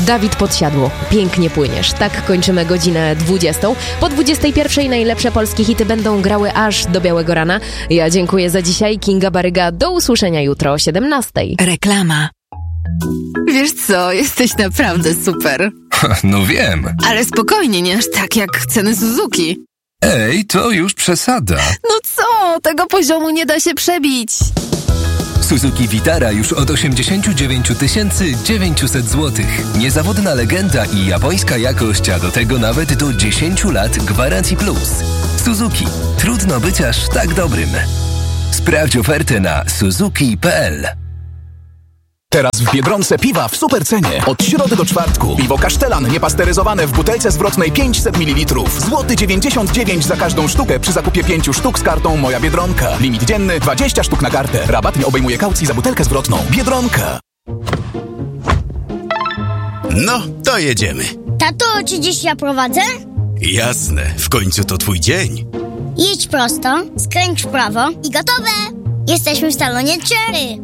Dawid Podsiadło. Pięknie płyniesz. Tak kończymy godzinę 20. Po 21 najlepsze polskie hity będą grały aż do białego rana. Ja dziękuję za dzisiaj. Kinga Baryga. Do usłyszenia jutro o 17. Reklama. Wiesz co, jesteś naprawdę super. No wiem. Ale spokojnie, nie aż tak jak ceny Suzuki. Ej, to już przesada. No co, tego poziomu nie da się przebić. Suzuki Vitara już od 89 900 zł. Niezawodna legenda i japońska jakość, a do tego nawet do 10 lat gwarancji plus. Suzuki. Trudno być aż tak dobrym. Sprawdź ofertę na suzuki.pl. Teraz w Biedronce piwa w supercenie. Od środy do czwartku. Piwo Kasztelan niepasteryzowane w butelce zwrotnej 500 ml. Złoty 99 za każdą sztukę przy zakupie 5 sztuk z kartą Moja Biedronka. Limit dzienny 20 sztuk na kartę. Rabat nie obejmuje kaucji za butelkę zwrotną. Biedronka. No, to jedziemy. Tato, czy dziś ja prowadzę? Jasne, w końcu to twój dzień. Jedź prosto, skręć w prawo i gotowe! Jesteśmy w salonie Cherry.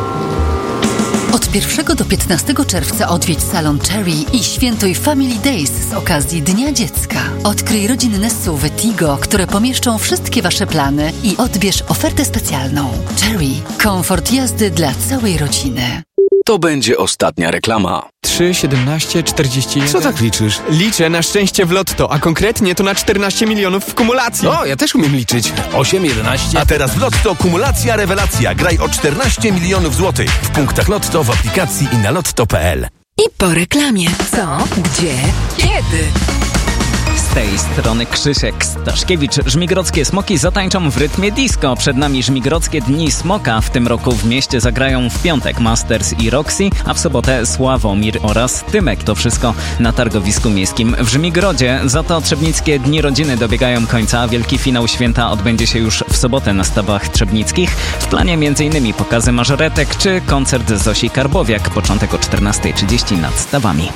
Od 1 do 15 czerwca odwiedź salon Cherry i świętuj Family Days z okazji Dnia Dziecka. Odkryj rodzinne SUV-y Tigo, które pomieszczą wszystkie Wasze plany i odbierz ofertę specjalną. Cherry. Komfort jazdy dla całej rodziny. To będzie ostatnia reklama. 3, 17, 41... Co tak liczysz? Liczę na szczęście w lotto, a konkretnie to na 14 milionów w kumulacji. O, ja też umiem liczyć. 8, 11... A teraz w Lotto kumulacja rewelacja. Graj o 14 milionów złotych. W punktach Lotto, w aplikacji i na lotto.pl. I po reklamie. Co? Gdzie? Kiedy? Z tej strony Krzysiek Staszkiewicz. Żmigrodzkie Smoki zatańczą w rytmie disco. Przed nami Żmigrodzkie Dni Smoka. W tym roku w mieście zagrają w piątek Masters i Roxy, a w sobotę Sławomir oraz Tymek. To wszystko na targowisku miejskim w Żmigrodzie. Za to Trzebnickie Dni Rodziny dobiegają końca. Wielki finał święta odbędzie się już w sobotę na stawach trzebnickich. W planie m.in. pokazy mażoretek czy koncert Zosi Karbowiak. Początek o 14:30 nad stawami.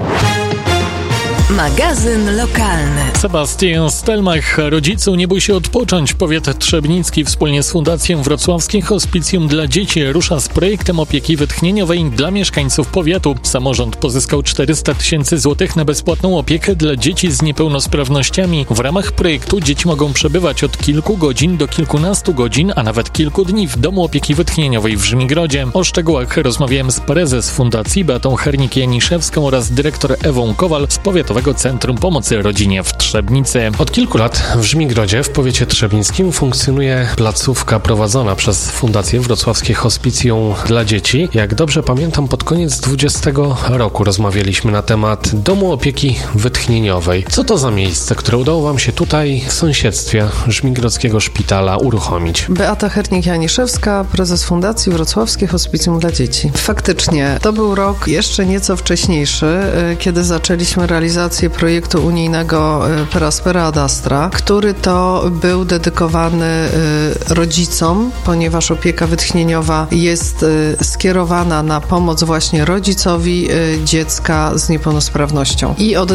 Magazyn lokalny. Sebastian Stelmach. Rodzicu, nie bój się odpocząć. Powiat trzebnicki wspólnie z Fundacją Wrocławskie Hospicjum dla Dzieci rusza z projektem opieki wytchnieniowej dla mieszkańców powiatu. Samorząd pozyskał 400 000 złotych na bezpłatną opiekę dla dzieci z niepełnosprawnościami. W ramach projektu dzieci mogą przebywać od kilku godzin do kilkunastu godzin, a nawet kilku dni w Domu Opieki Wytchnieniowej w Żmigrodzie. O szczegółach rozmawiałem z prezes Fundacji Beatą Hernik-Janiszewską oraz dyrektor Ewą Kowal z Powiatowego Centrum Pomocy Rodzinie w Trzebnicy. Od kilku lat w Żmigrodzie, w powiecie trzebnickim, funkcjonuje placówka prowadzona przez Fundację Wrocławskie Hospicjum dla Dzieci. Jak dobrze pamiętam, pod koniec 2020 roku rozmawialiśmy na temat Domu Opieki Wytchnieniowej. Co to za miejsce, które udało Wam się tutaj w sąsiedztwie Żmigrodzkiego Szpitala uruchomić? Beata Hernik-Janiszewska, prezes Fundacji Wrocławskie Hospicjum dla Dzieci. Faktycznie, to był rok jeszcze nieco wcześniejszy, kiedy zaczęliśmy realizację projektu unijnego Per Aspera ad Astra, który to był dedykowany rodzicom, ponieważ opieka wytchnieniowa jest skierowana na pomoc właśnie rodzicowi dziecka z niepełnosprawnością. I od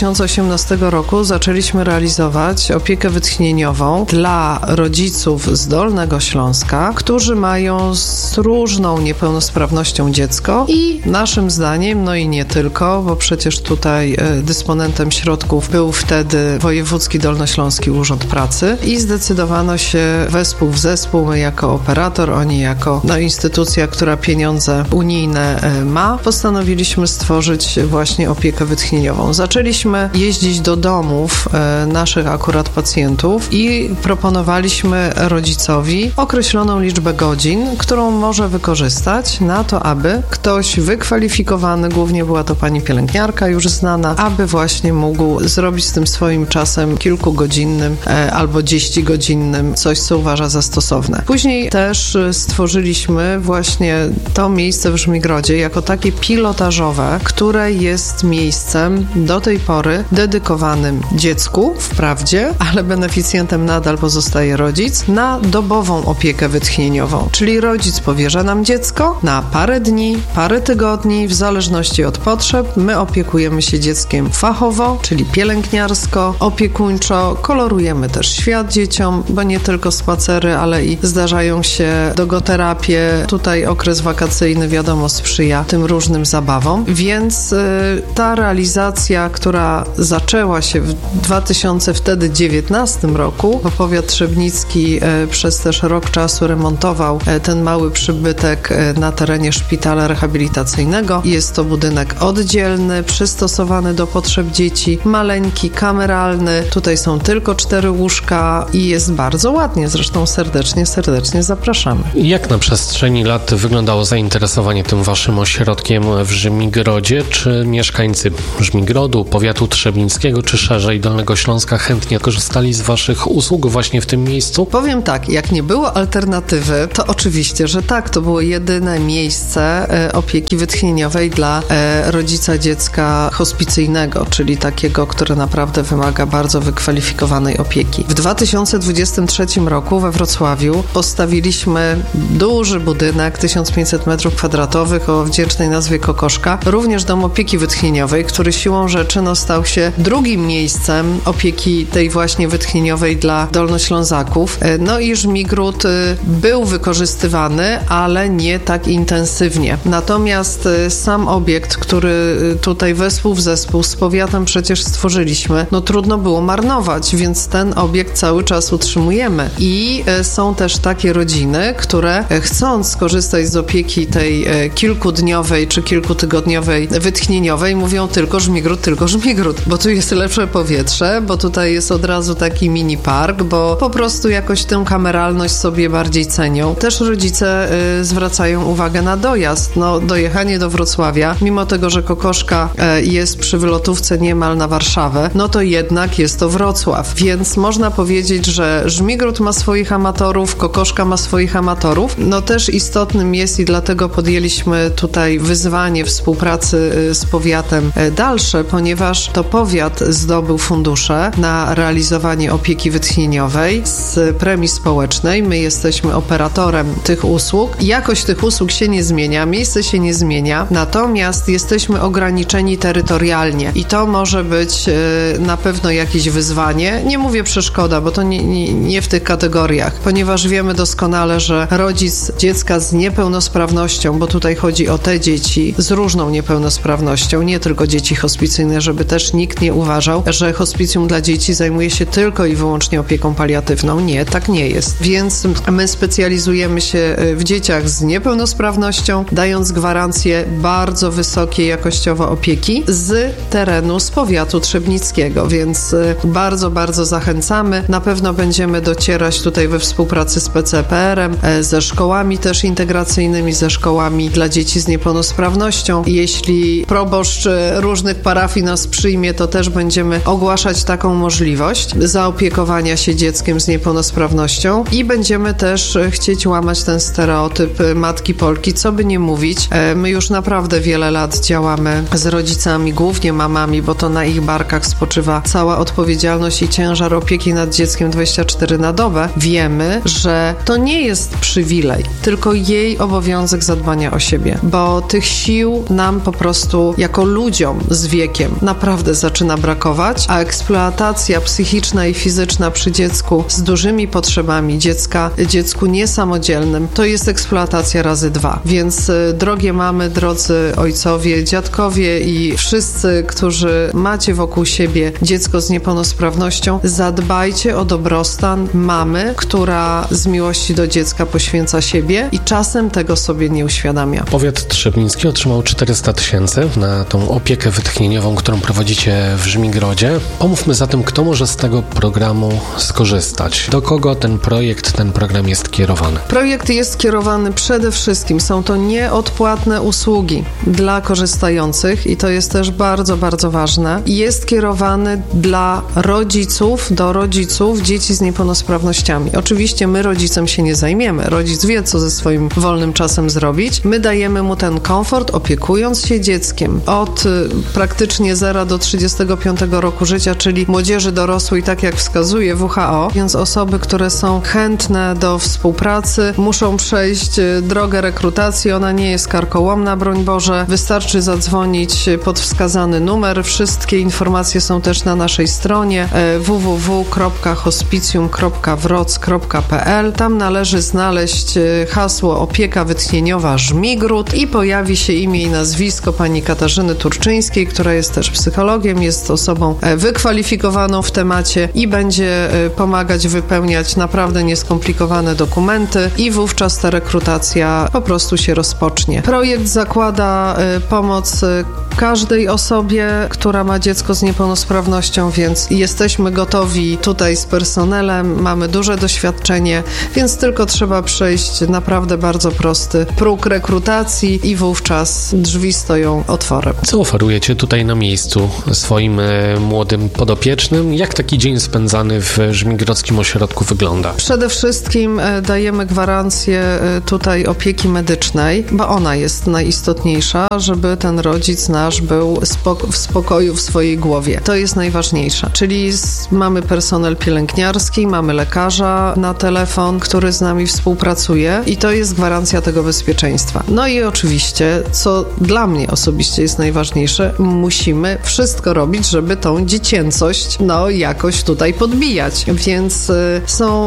2018 roku zaczęliśmy realizować opiekę wytchnieniową dla rodziców z Dolnego Śląska, którzy mają z różną niepełnosprawnością dziecko i naszym zdaniem, no i nie tylko, bo przecież tutaj dysponentem środków był wtedy Wojewódzki Dolnośląski Urząd Pracy i zdecydowano się wespół w zespół, my jako operator, oni jako instytucja, która pieniądze unijne ma, postanowiliśmy stworzyć właśnie opiekę wytchnieniową. Zaczęliśmy jeździć do domów naszych akurat pacjentów i proponowaliśmy rodzicowi określoną liczbę godzin, którą może wykorzystać na to, aby ktoś wykwalifikowany, głównie była to pani pielęgniarka już znana, aby właśnie mógł zrobić z tym swoim czasem kilkugodzinnym albo 10-godzinnym coś, co uważa za stosowne. Później też stworzyliśmy właśnie to miejsce w Żmigrodzie jako takie pilotażowe, które jest miejscem do tej pory dedykowanym dziecku, wprawdzie, ale beneficjentem nadal pozostaje rodzic, na dobową opiekę wytchnieniową. Czyli rodzic powierza nam dziecko na parę dni, parę tygodni, w zależności od potrzeb. My opiekujemy się dzieckiem fachowo, czyli pielęgniarsko, opiekuńczo. Kolorujemy też świat dzieciom, bo nie tylko spacery, ale i zdarzają się dogoterapie. Tutaj okres wakacyjny, wiadomo, sprzyja tym różnym zabawom, więc ta realizacja, która zaczęła się w 2019 roku, bo powiat trzebnicki przez też rok czasu remontował ten mały przybytek na terenie szpitala rehabilitacyjnego. Jest to budynek oddzielny, przystosowany do potrzeb dzieci, maleńki, kameralny. Tutaj są tylko 4 łóżka i jest bardzo ładnie. Zresztą serdecznie zapraszamy. Jak na przestrzeni lat wyglądało zainteresowanie tym waszym ośrodkiem w Żmigrodzie? Czy mieszkańcy Żmigrodu, powiatu trzebnickiego, czy szerzej Dolnego Śląska chętnie korzystali z waszych usług właśnie w tym miejscu? Powiem tak, jak nie było alternatywy, to oczywiście, że tak, to było jedyne miejsce opieki wytchnieniowej dla rodzica dziecka hospicyjnego, czyli takiego, który naprawdę wymaga bardzo wykwalifikowanej opieki. W 2023 roku we Wrocławiu postawiliśmy duży budynek, 1500 m2 o wdzięcznej nazwie Kokoszka, również dom opieki wytchnieniowej, który siłą rzeczy stał się drugim miejscem opieki tej właśnie wytchnieniowej dla Dolnoślązaków. No i Żmigród był wykorzystywany, ale nie tak intensywnie. Natomiast sam obiekt, który tutaj wespół w zespół z powiatem przecież stworzyliśmy, trudno było marnować, więc ten obiekt cały czas utrzymujemy. I są też takie rodziny, które chcąc skorzystać z opieki tej kilkudniowej czy kilkutygodniowej wytchnieniowej, mówią tylko Żmigród, bo tu jest lepsze powietrze, bo tutaj jest od razu taki mini park, bo po prostu jakoś tę kameralność sobie bardziej cenią. Też rodzice zwracają uwagę na dojazd. Dojechanie do Wrocławia, mimo tego, że Kokoszka jest przy wylotówce niemal na Warszawę, to jednak jest to Wrocław. Więc można powiedzieć, że Żmigród ma swoich amatorów, Kokoszka ma swoich amatorów. Też istotnym jest i dlatego podjęliśmy tutaj wyzwanie współpracy z powiatem dalsze, ponieważ to powiat zdobył fundusze na realizowanie opieki wytchnieniowej z premii społecznej. My jesteśmy operatorem tych usług. Jakość tych usług się nie zmienia, miejsce się nie zmienia, natomiast jesteśmy ograniczeni terytorialnie i to może być na pewno jakieś wyzwanie. Nie mówię przeszkoda, bo to nie w tych kategoriach, ponieważ wiemy doskonale, że rodzic dziecka z niepełnosprawnością, bo tutaj chodzi o te dzieci z różną niepełnosprawnością, nie tylko dzieci hospicyjne, żeby też nikt nie uważał, że hospicjum dla dzieci zajmuje się tylko i wyłącznie opieką paliatywną. Nie, tak nie jest. Więc my specjalizujemy się w dzieciach z niepełnosprawnością, dając gwarancję bardzo wysokiej jakościowo opieki z terenu, z powiatu trzebnickiego, więc bardzo zachęcamy. Na pewno będziemy docierać tutaj we współpracy z PCPR-em, ze szkołami też integracyjnymi, ze szkołami dla dzieci z niepełnosprawnością. Jeśli proboszcz różnych parafii nas przyjmie, to też będziemy ogłaszać taką możliwość zaopiekowania się dzieckiem z niepełnosprawnością i będziemy też chcieć łamać ten stereotyp matki Polki, co by nie mówić. My już naprawdę wiele lat działamy z rodzicami, głównie mamami, bo to na ich barkach spoczywa cała odpowiedzialność i ciężar opieki nad dzieckiem 24 na dobę. Wiemy, że to nie jest przywilej, tylko jej obowiązek zadbania o siebie, bo tych sił nam po prostu jako ludziom z wiekiem naprawdę zaczyna brakować, a eksploatacja psychiczna i fizyczna przy dziecku z dużymi potrzebami dziecku niesamodzielnym, to jest eksploatacja razy 2. Więc drogie mamy, drodzy ojcowie, dziadkowie i wszyscy, którzy macie wokół siebie dziecko z niepełnosprawnością, zadbajcie o dobrostan mamy, która z miłości do dziecka poświęca siebie i czasem tego sobie nie uświadamia. Powiat trzebnicki otrzymał 400 000 na tą opiekę wytchnieniową, którą prowadzicie w Żmigrodzie. Pomówmy zatem, kto może z tego programu skorzystać. Do kogo ten program jest kierowany? Projekt jest kierowany przede wszystkim, są to nieodpłatne usługi dla korzystających i to jest też bardzo ważne. Jest kierowany do rodziców dzieci z niepełnosprawnościami. Oczywiście my rodzicem się nie zajmiemy. Rodzic wie, co ze swoim wolnym czasem zrobić. My dajemy mu ten komfort, opiekując się dzieckiem od praktycznie 0 do 35 roku życia, czyli młodzieży dorosłej, tak jak wskazuje WHO, więc osoby, które są chętne do współpracy, muszą przejść drogę rekrutacji. Ona nie jest karkołomna, broń Boże. Wystarczy zadzwonić pod wskazany numer numer. Wszystkie informacje są też na naszej stronie www.hospicjum.wroc.pl. Tam należy znaleźć hasło opieka wytchnieniowa Żmigród i pojawi się imię i nazwisko pani Katarzyny Turczyńskiej, która jest też psychologiem, jest osobą wykwalifikowaną w temacie i będzie pomagać wypełniać naprawdę nieskomplikowane dokumenty i wówczas ta rekrutacja po prostu się rozpocznie. Projekt zakłada pomoc każdej osobie, która ma dziecko z niepełnosprawnością, więc jesteśmy gotowi tutaj z personelem, mamy duże doświadczenie, więc tylko trzeba przejść naprawdę bardzo prosty próg rekrutacji i wówczas drzwi stoją otworem. Co oferujecie tutaj na miejscu swoim młodym podopiecznym? Jak taki dzień spędzany w Żmigrodzkim Ośrodku wygląda? Przede wszystkim dajemy gwarancję tutaj opieki medycznej, bo ona jest najistotniejsza, żeby ten rodzic nasz był w spokoju w swojej głowie. To jest najważniejsze. Czyli mamy personel pielęgniarski, mamy lekarza na telefon, który z nami współpracuje i to jest gwarancja tego bezpieczeństwa. No i oczywiście, co dla mnie osobiście jest najważniejsze, musimy wszystko robić, żeby tą dziecięcość jakoś tutaj podbijać. Więc są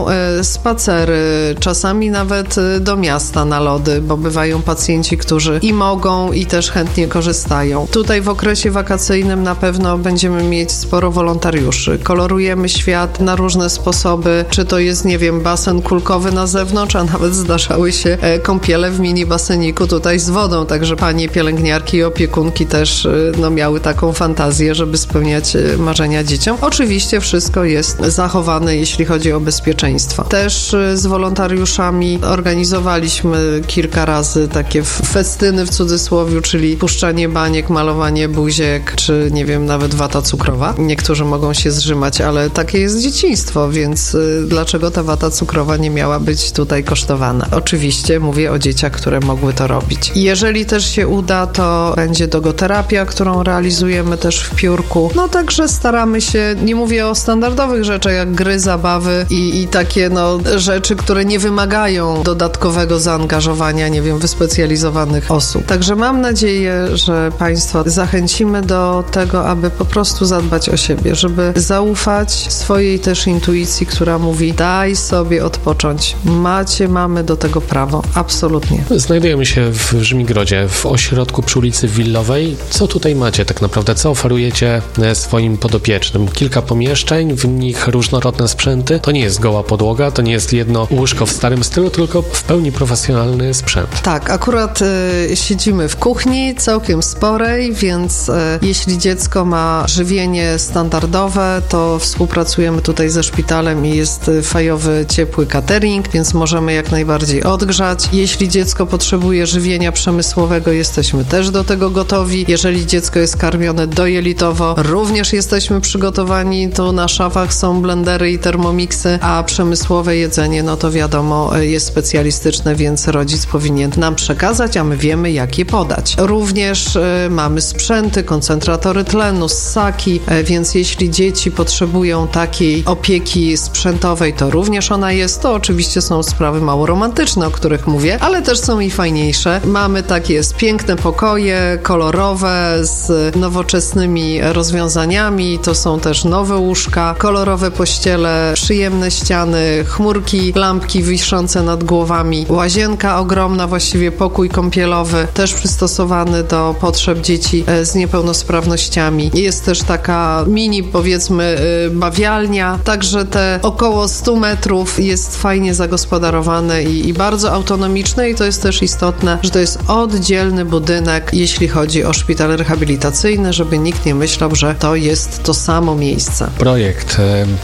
spacery, czasami nawet do miasta na lody, bo bywają pacjenci, którzy i mogą, i też chętnie korzystają. Tutaj w okresie wakacyjnym na pewno będziemy mieć sporo wolontariuszy. Kolorujemy świat na różne sposoby, czy to jest, basen kulkowy na zewnątrz, a nawet zdarzały się kąpiele w mini baseniku tutaj z wodą, także panie pielęgniarki i opiekunki też miały taką fantazję, żeby spełniać marzenia dzieciom. Oczywiście wszystko jest zachowane, jeśli chodzi o bezpieczeństwo. Też z wolontariuszami organizowaliśmy kilka razy takie festyny w cudzysłowie, czyli puszczanie baniek, malowanie buziek, czy nawet wata cukrowa. Niektórzy mogą się zrzymać, ale takie jest dzieciństwo, więc dlaczego ta wata cukrowa nie miała być tutaj kosztowana? Oczywiście mówię o dzieciach, które mogły to robić. Jeżeli też się uda, to będzie dogoterapia, którą realizujemy też w Piórku. Także staramy się, nie mówię o standardowych rzeczach, jak gry, zabawy i takie rzeczy, które nie wymagają dodatkowego zaangażowania, wyspecjalizowanych osób. Także mam nadzieję, że Państwa zachęcimy do tego, aby po prostu zadbać o siebie, żeby zaufać swojej też intuicji, która mówi: daj sobie odpocząć. Mamy do tego prawo. Absolutnie. Znajdujemy się w Żmigrodzie, w ośrodku przy ulicy Willowej. Co tutaj macie tak naprawdę? Co oferujecie swoim podopiecznym? Kilka pomieszczeń, w nich różnorodne sprzęty. To nie jest goła podłoga, to nie jest jedno łóżko w starym stylu, tylko w pełni profesjonalny sprzęt. Tak, akurat siedzimy w kuchni całkiem sporej, więc jeśli dziecko ma żywienie standardowe, to współpracujemy tutaj ze szpitalem i jest fajowy, ciepły catering, więc możemy jak najbardziej odgrzać. Jeśli dziecko potrzebuje żywienia przemysłowego, jesteśmy też do tego gotowi. Jeżeli dziecko jest karmione dojelitowo, również jesteśmy przygotowani. Tu na szafach są blendery i termomiksy, a przemysłowe jedzenie, to wiadomo, jest specjalistyczne, więc rodzic powinien nam przekazać, a my wiemy, jak je podać. Również mamy sprzęty, koncentratory tlenu, ssaki, więc jeśli dzieci potrzebują takiej opieki sprzętowej, to również ona jest. To oczywiście są sprawy mało romantyczne, o których mówię, ale też są i fajniejsze. Mamy takie piękne pokoje, kolorowe, z nowoczesnymi rozwiązaniami. To są też nowe łóżka, kolorowe pościele, przyjemne ściany, chmurki, lampki wiszące nad głowami, łazienka ogromna, właściwie pokój kąpielowy, też przystosowany do potrzeb dzieci z niepełnosprawnościami. Jest też taka mini, powiedzmy, bawialnia, także te około 100 metrów jest fajnie zagospodarowane i bardzo autonomiczne i to jest też istotne, że to jest oddzielny budynek, jeśli chodzi o szpital rehabilitacyjny, żeby nikt nie myślał, że to jest to samo miejsce. Projekt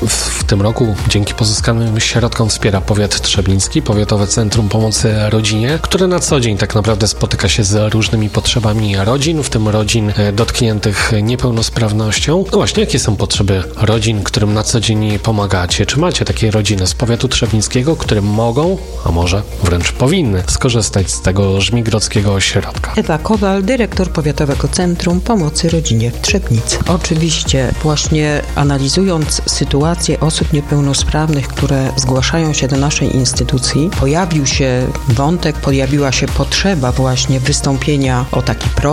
w tym roku dzięki pozyskanym środkom wspiera powiat trzebnicki, Powiatowe Centrum Pomocy Rodzinie, które na co dzień tak naprawdę spotyka się z różnymi potrzebami rodzin, w tym rodzin dotkniętych niepełnosprawnością. Właśnie, jakie są potrzeby rodzin, którym na co dzień pomagacie? Czy macie takie rodziny z powiatu trzebnickiego, które mogą, a może wręcz powinny skorzystać z tego żmigrodzkiego ośrodka? Ewa Kowal, dyrektor Powiatowego Centrum Pomocy Rodzinie w Trzebnicy. Oczywiście właśnie analizując sytuację osób niepełnosprawnych, które zgłaszają się do naszej instytucji, pojawił się wątek, pojawiła się potrzeba właśnie wystąpienia o taki projekt, o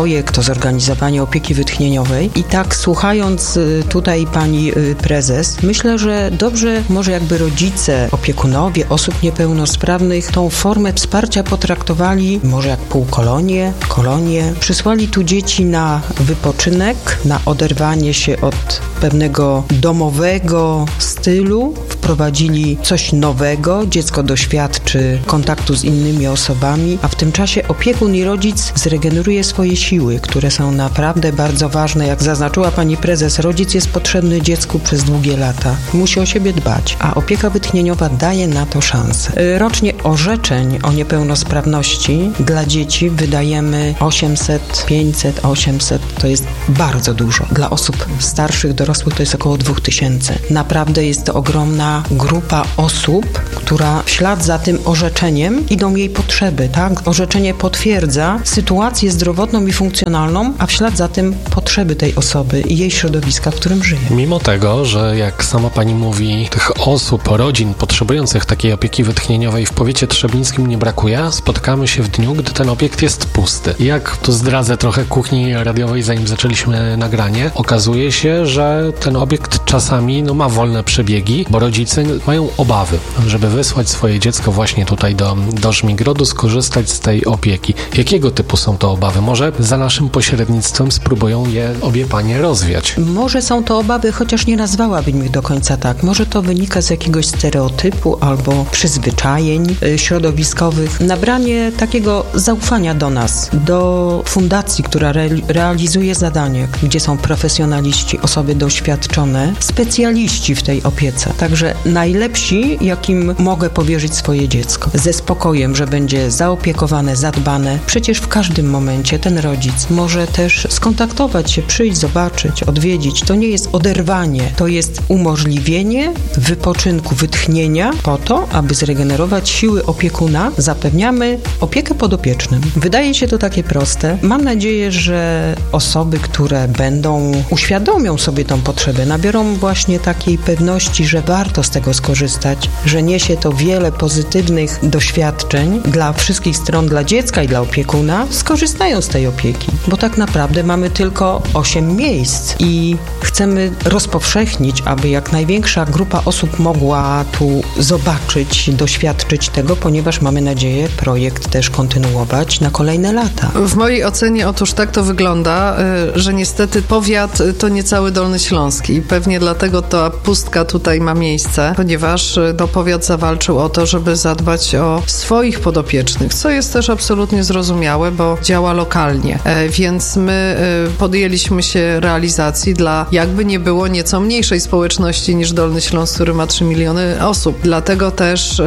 zorganizowanie opieki wytchnieniowej. I tak słuchając tutaj pani prezes, myślę, że dobrze może jakby rodzice, opiekunowie osób niepełnosprawnych tą formę wsparcia potraktowali może jak półkolonie, kolonie. Przysłali tu dzieci na wypoczynek, na oderwanie się od pewnego domowego stylu, wprowadzili coś nowego, dziecko doświadczy kontaktu z innymi osobami, a w tym czasie opiekun i rodzic zregeneruje swoje siły, które są naprawdę bardzo ważne. Jak zaznaczyła pani prezes, rodzic jest potrzebny dziecku przez długie lata. Musi o siebie dbać, a opieka wytchnieniowa daje na to szansę. Rocznie orzeczeń o niepełnosprawności dla dzieci wydajemy 800, 500, 800. To jest bardzo dużo. Dla osób starszych, dorosłych to jest około 2000. Naprawdę jest to ogromna grupa osób, która w ślad za tym orzeczeniem idą jej potrzeby, tak? Orzeczenie potwierdza sytuację zdrowotną i funkcjonalną, a w ślad za tym potrzeby tej osoby i jej środowiska, w którym żyje. Mimo tego, że jak sama pani mówi, tych osób, rodzin potrzebujących takiej opieki wytchnieniowej w powiecie trzebnickim nie brakuje, spotkamy się w dniu, gdy ten obiekt jest pusty. I jak tu zdradzę trochę kuchni radiowej, zanim zaczęliśmy nagranie, okazuje się, że ten obiekt czasami ma wolne przebiegi, bo rodzice mają obawy, żeby wysłać swoje dziecko właśnie tutaj do Żmigrodu, skorzystać z tej opieki. Jakiego typu są to obawy? Może za naszym pośrednictwem spróbują je obie panie rozwiać. Może są to obawy, chociaż nie nazwałabym ich do końca tak. Może to wynika z jakiegoś stereotypu albo przyzwyczajeń środowiskowych. Nabranie takiego zaufania do nas, do fundacji, która realizuje zadanie, gdzie są profesjonaliści, osoby doświadczone, specjaliści w tej opiece. Także najlepsi, jakim mogę powierzyć swoje dziecko. Ze spokojem, że będzie zaopiekowane, zadbane. Przecież w każdym momencie ten rodzic może też skontaktować się, przyjść, zobaczyć, odwiedzić. To nie jest oderwanie, to jest umożliwienie wypoczynku, wytchnienia po to, aby zregenerować siły opiekuna. Zapewniamy opiekę podopiecznym. Wydaje się to takie proste. Mam nadzieję, że osoby, które uświadomią sobie tą potrzebę, nabiorą właśnie takiej pewności, że warto z tego skorzystać, że niesie to wiele pozytywnych doświadczeń dla wszystkich stron, dla dziecka i dla opiekuna, skorzystają z tej opieki, bo tak naprawdę mamy tylko 8 miejsc i chcemy rozpowszechnić, aby jak największa grupa osób mogła tu zobaczyć, doświadczyć tego, ponieważ mamy nadzieję projekt też kontynuować na kolejne lata. W mojej ocenie otóż tak to wygląda, że niestety powiat to nie cały Dolny Śląski i pewnie dlatego ta pustka tutaj ma miejsce, ponieważ powiat zawalczył o to, żeby zadbać o swoich podopiecznych, co jest też absolutnie zrozumiałe, bo działa lokalnie. Więc my podjęliśmy się realizacji dla jakby nie było nieco mniejszej społeczności niż Dolny Śląsk, który ma 3 miliony osób. Dlatego też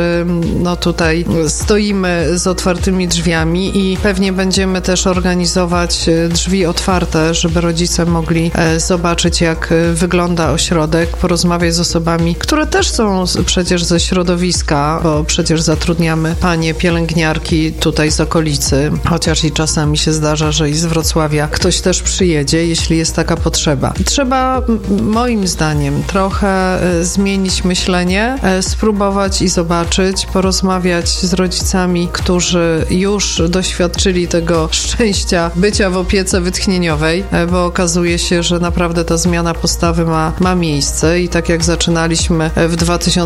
tutaj stoimy z otwartymi drzwiami i pewnie będziemy też organizować drzwi otwarte, żeby rodzice mogli zobaczyć, jak wygląda ośrodek, porozmawiać z osobami, które też są przecież ze środowiska, bo przecież zatrudniamy panie pielęgniarki tutaj z okolicy, chociaż i czasami się zdarza, że i z Wrocławia ktoś też przyjedzie, jeśli jest taka potrzeba. Trzeba, moim zdaniem, trochę zmienić myślenie, spróbować i zobaczyć, porozmawiać z rodzicami, którzy już doświadczyli tego szczęścia bycia w opiece wytchnieniowej, bo okazuje się, że naprawdę ta zmiana postawy ma miejsce i tak jak zaczynaliśmy w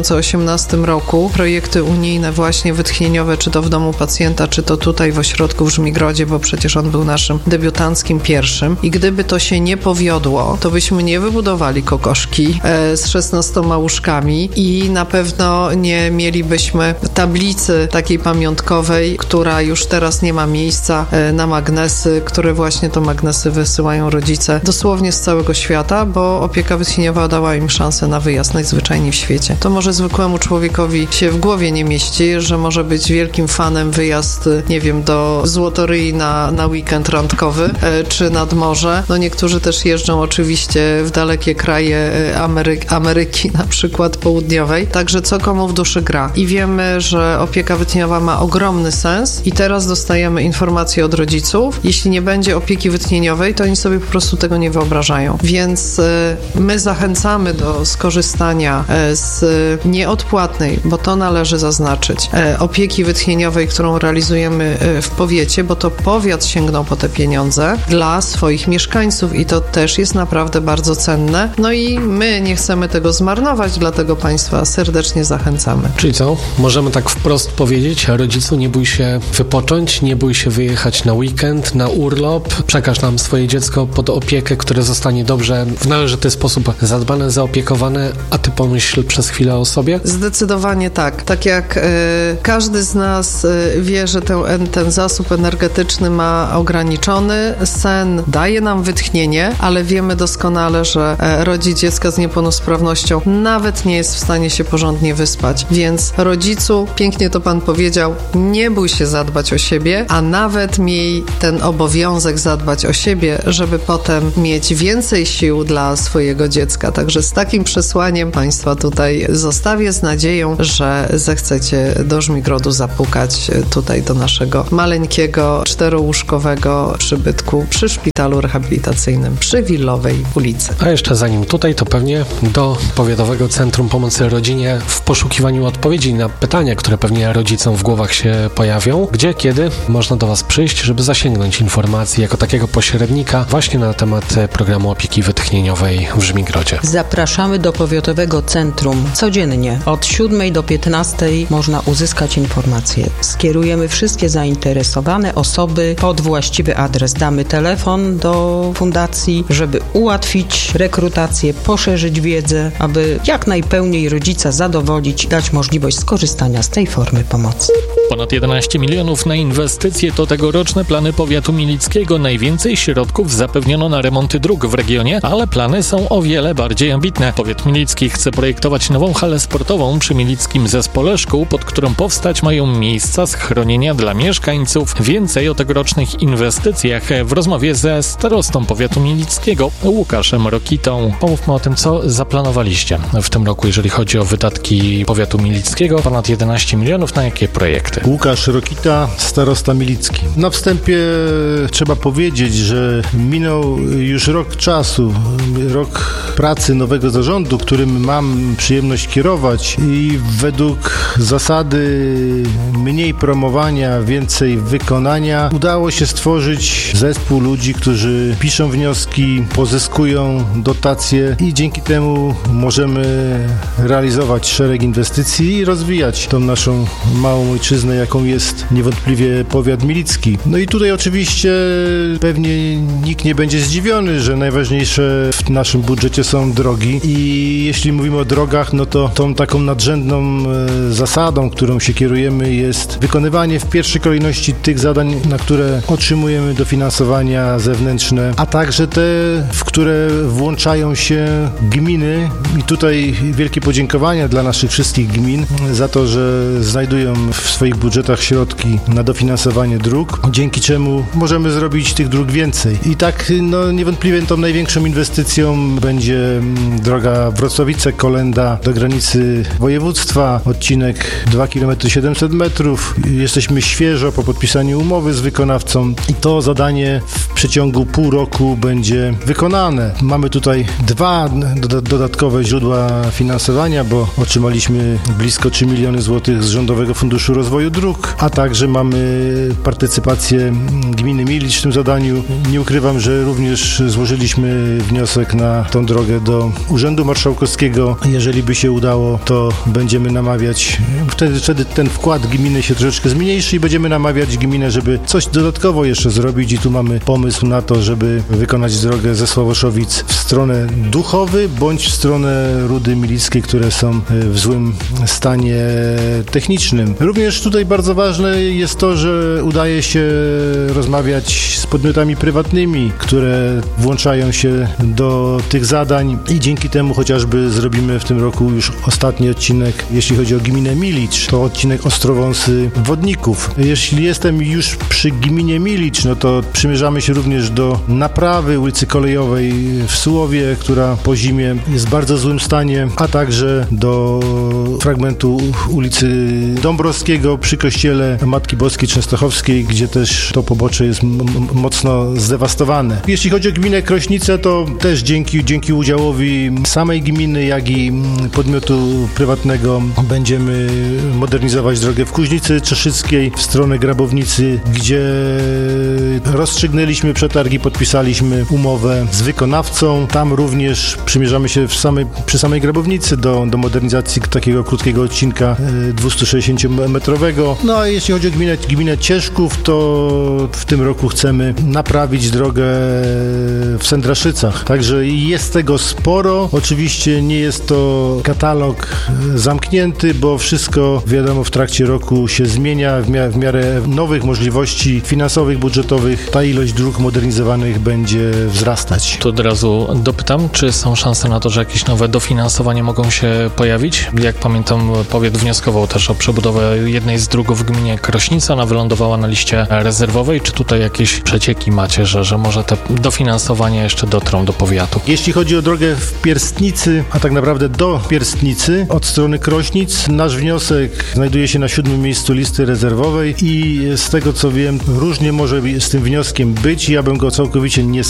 2018 roku projekty unijne właśnie wytchnieniowe, czy to w domu pacjenta, czy to tutaj w ośrodku w Żmigrodzie, bo przecież on był naszym debiutanckim pierwszym i gdyby to się nie powiodło, to byśmy nie wybudowali kokoszki z 16 łóżkami i na pewno nie mielibyśmy tablicy takiej pamiątkowej, która już teraz nie ma miejsca na magnesy, które właśnie to magnesy wysyłają rodzice dosłownie z całego świata, bo opieka wytchnieniowa dała im szansę na wyjazd najzwyczajniej w świecie. To może zwykłemu człowiekowi się w głowie nie mieści, że może być wielkim fanem wyjazd, nie wiem, do Złotoryi na weekend randkowy, czy nad morze. Niektórzy też jeżdżą oczywiście w dalekie kraje Ameryki, na przykład południowej. Także co komu w duszy gra. I wiemy, że opieka wytchnieniowa ma ogromny sens i teraz dostajemy informacje od rodziców. Jeśli nie będzie opieki wytchnieniowej, to oni sobie po prostu tego nie wyobrażają. Więc my zachęcamy do skorzystania z nieodpłatnej, bo to należy zaznaczyć, opieki wytchnieniowej, którą realizujemy w powiecie, bo to powiat sięgnął po te pieniądze. pieniądze dla swoich mieszkańców i to też jest naprawdę bardzo cenne. No i my nie chcemy tego zmarnować, dlatego Państwa serdecznie zachęcamy. Czyli co? Możemy tak wprost powiedzieć, rodzicu, nie bój się wypocząć, nie bój się wyjechać na weekend, na urlop, przekaż nam swoje dziecko pod opiekę, które zostanie dobrze, w należyty sposób zadbane, zaopiekowane, a ty pomyśl przez chwilę o sobie? Zdecydowanie tak. Tak jak każdy z nas wie, że ten zasób energetyczny ma ograniczony, sen daje nam wytchnienie, ale wiemy doskonale, że rodzic dziecka z niepełnosprawnością nawet nie jest w stanie się porządnie wyspać. Więc rodzicu, pięknie to Pan powiedział, nie bój się zadbać o siebie, a nawet miej ten obowiązek zadbać o siebie, żeby potem mieć więcej sił dla swojego dziecka. Także z takim przesłaniem Państwa tutaj zostawię z nadzieją, że zechcecie do Żmigrodu zapukać tutaj do naszego maleńkiego, 4-łóżkowego przybytku przy szpitalu rehabilitacyjnym przy Willowej ulicy. A jeszcze zanim tutaj, to pewnie do Powiatowego Centrum Pomocy Rodzinie w poszukiwaniu odpowiedzi na pytania, które pewnie rodzicom w głowach się pojawią. Gdzie, kiedy można do Was przyjść, żeby zasięgnąć informacji jako takiego pośrednika właśnie na temat programu opieki wytchnieniowej w Żmigrodzie. Zapraszamy do Powiatowego Centrum. Codziennie od 7 do 15 można uzyskać informacje. Skierujemy wszystkie zainteresowane osoby pod właściwy adres. Damy telefon do fundacji, żeby ułatwić rekrutację, poszerzyć wiedzę, aby jak najpełniej rodzica zadowolić, dać możliwość skorzystania z tej formy pomocy. Ponad 11 milionów na inwestycje to tegoroczne plany powiatu milickiego. Najwięcej środków zapewniono na remonty dróg w regionie, ale plany są o wiele bardziej ambitne. Powiat milicki chce projektować nową halę sportową przy Milickim Zespole Szkół, pod którą powstać mają miejsca schronienia dla mieszkańców. Więcej o tegorocznych inwestycjach w rozmowie ze starostą powiatu milickiego Łukaszem Rokitą. Pomówmy o tym, co zaplanowaliście w tym roku, jeżeli chodzi o wydatki powiatu milickiego. Ponad 11 milionów na jakie projekty? Łukasz Rokita, starosta milicki. Na wstępie trzeba powiedzieć, że minął już rok czasu, rok pracy nowego zarządu, którym mam przyjemność kierować i według zasady mniej promowania, więcej wykonania udało się stworzyć zespół ludzi, którzy piszą wnioski, pozyskują dotacje i dzięki temu możemy realizować szereg inwestycji i rozwijać tą naszą małą ojczyznę, jaką jest niewątpliwie powiat milicki. No i tutaj oczywiście pewnie nikt nie będzie zdziwiony, że najważniejsze w naszym budżecie są drogi i jeśli mówimy o drogach, no to tą taką nadrzędną zasadą, którą się kierujemy, jest wykonywanie w pierwszej kolejności tych zadań, na które otrzymujemy dofinansowania zewnętrzne, a także te, w które włączają się gminy i tutaj wielkie podziękowania dla naszych wszystkich gmin za to, że znajdują w swoich budżetach środki na dofinansowanie dróg, dzięki czemu możemy zrobić tych dróg więcej. I tak niewątpliwie tą największą inwestycją będzie droga Wrocławice-Kolenda do granicy województwa, odcinek 2 km 700 metrów. Jesteśmy świeżo po podpisaniu umowy z wykonawcą i to zadanie w przeciągu pół roku będzie wykonane. Mamy tutaj 2 dodatkowe źródła finansowania, bo otrzymaliśmy blisko 3 miliony złotych z Rządowego Funduszu Rozwoju Dróg, a także mamy partycypację gminy Milicz w tym zadaniu. Nie ukrywam, że również złożyliśmy wniosek na tą drogę do Urzędu Marszałkowskiego. Jeżeli by się udało, to będziemy namawiać, wtedy ten wkład gminy się troszeczkę zmniejszy i będziemy namawiać gminę, żeby coś dodatkowo jeszcze zrobić i tu mamy pomysł na to, żeby wykonać drogę ze Sławoszowic w stronę Duchowy bądź w stronę Rudy Milickiej, które są w złym stanie technicznym. Również tutaj bardzo ważne jest to, że udaje się rozmawiać z podmiotami prywatnymi, które włączają się do tych zadań i dzięki temu chociażby zrobimy w tym roku już ostatni odcinek, jeśli chodzi o gminę Milicz, to odcinek Ostrowąsy-Wodników. Jeśli jestem już przy gminie Milicz, no to przymierzamy się również do naprawy ulicy Kolejowej w Sułowie, która po zimie jest w bardzo złym stanie, a także do fragmentu ulicy Dąbrowskiego przy kościele Matki Boskiej Częstochowskiej, gdzie też to pobocze jest mocno zdewastowane. Jeśli chodzi o gminę Krośnice, to też dzięki udziałowi samej gminy, jak i podmiotu prywatnego będziemy modernizować drogę w Kuźnicy Czeszyckiej w stronę Grabownicy, gdzie rozstrzygnęliśmy przetargi, podpisaliśmy umowę z wykonawcą. Tam również przymierzamy się przy samej Grabownicy do modernizacji takiego krótkiego odcinka 260-metrowego. No a jeśli chodzi o gminę Cieszków, to w tym roku chcemy naprawić drogę w Sędraszycach. Także jest tego sporo. Oczywiście nie jest to katalog zamknięty, bo wszystko, wiadomo, w trakcie roku się zmienia. W miarę nowych możliwości finansowych, budżetowych ta ilość dróg modernizowanych będzie wzrastać. Tu od razu dopytam, czy są szanse na to, że jakieś nowe dofinansowanie mogą się pojawić? Jak pamiętam, powiat wnioskował też o przebudowę jednej z dróg w gminie Krośnica. Ona wylądowała na liście rezerwowej. Czy tutaj jakieś przecieki macie, że może te dofinansowania jeszcze dotrą do powiatu? Jeśli chodzi o drogę w Pierstnicy, a tak naprawdę do Pierstnicy od strony Krośnic, nasz wniosek znajduje się na 7. miejscu listy rezerwowej i z tego co wiem, różnie może z tym wnioskiem być. Ja bym go całkowicie nie